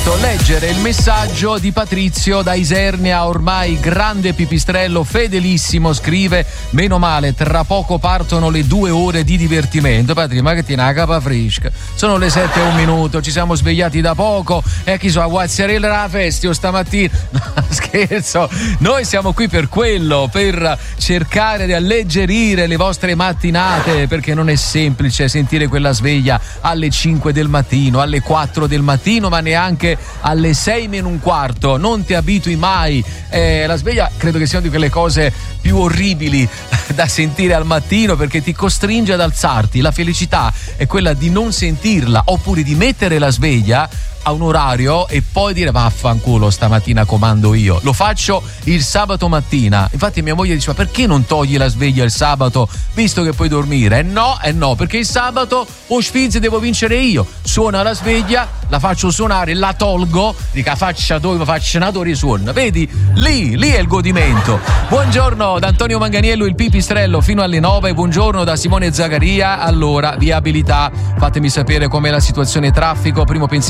preferito leggere il messaggio di Patrizio da Isernia, ormai grande pipistrello fedelissimo, scrive: meno male, tra poco partono le 2 ore di divertimento. Patrizio, ma che ti una capa fresca, sono le 7:01, ci siamo svegliati da poco e chi so a guazzarella la festa stamattina. No, scherzo, noi siamo qui per quello, per cercare di alleggerire le vostre mattinate, perché non è semplice sentire quella sveglia alle 5 del mattino, alle 4 del mattino, ma neanche alle 6:15. Non ti abitui mai. La sveglia credo che sia una di quelle cose più orribili da sentire al mattino, perché ti costringe ad alzarti. La felicità è quella di non sentirla, oppure di mettere la sveglia a un orario e poi dire vaffanculo, stamattina comando io. Lo faccio il sabato mattina. Infatti mia moglie diceva: perché non togli la sveglia il sabato visto che puoi dormire? No, perché il sabato o sfizzi devo vincere io. Suona la sveglia, la faccio suonare, la tolgo, dica faccia dove faccia risuona. Vedi? Lì è il godimento. Buongiorno da Antonio Manganiello, il pipistrello, fino alle 9. Buongiorno da Simone Zagaria. Allora, viabilità, fatemi sapere com'è la situazione traffico. Primo pensiero